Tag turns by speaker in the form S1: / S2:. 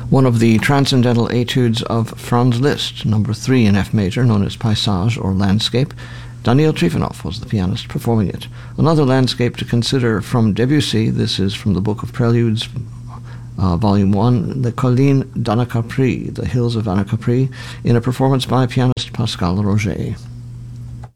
S1: One of the transcendental etudes of Franz Liszt, number 3 in F major, known as Paysage or Landscape. Daniil Trifonov was the pianist performing it. Another landscape to consider from Debussy, this is from the Book of Preludes, Volume 1, the Collines d'Anacapri, the Hills of Anacapri, in a performance by pianist Pascal Roger.